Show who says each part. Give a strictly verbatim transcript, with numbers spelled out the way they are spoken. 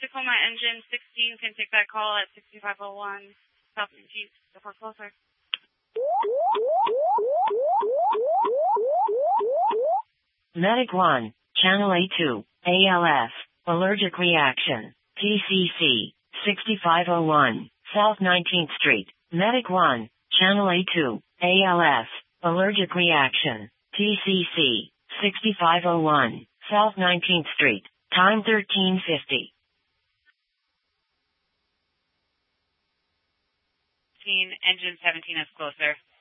Speaker 1: Tacoma engine sixteen can take that call at sixty-five oh one South nineteenth. Go for closer.
Speaker 2: Medic one, Channel A two, A L F, allergic reaction, T C C, sixty-five oh one, South nineteenth Street. Medic one, Channel A two, A L F, allergic reaction, T C C, sixty-five oh one, South nineteenth Street. Time thirteen fifty.
Speaker 1: Engine seventeen is closer.